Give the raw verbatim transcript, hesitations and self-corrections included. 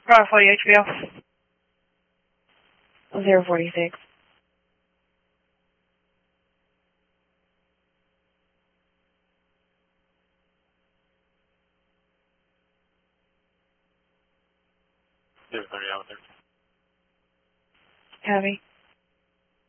Bravo forty H B L. Zero forty six. Zero thirty out there. Heavy.